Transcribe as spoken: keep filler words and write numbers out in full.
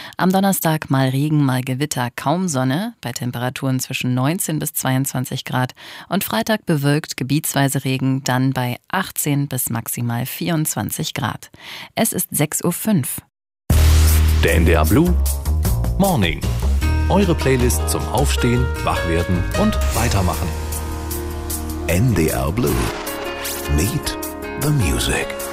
Am Donnerstag mal Regen, mal Gewitter, kaum Sonne, bei Temperaturen zwischen neunzehn bis zweiundzwanzig Grad. Und Freitag bewölkt, gebietsweise Regen, dann bei achtzehn bis maximal vierundzwanzig Grad. Es ist sechs Uhr fünf. Der N D R Blue Morning. Eure Playlist zum Aufstehen, Wachwerden und Weitermachen. N D R Blue. Meet the Music.